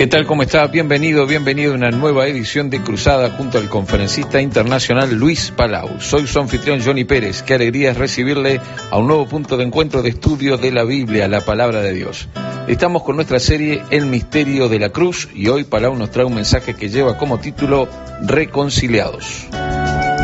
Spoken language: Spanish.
¿Qué tal? ¿Cómo está? Bienvenido a una nueva edición de Cruzada junto al conferencista internacional Luis Palau. Soy su anfitrión Johnny Pérez. Qué alegría es recibirle a un nuevo punto de encuentro de estudio de la Biblia, la Palabra de Dios. Estamos con nuestra serie El Misterio de la Cruz y hoy Palau nos trae un mensaje que lleva como título Reconciliados.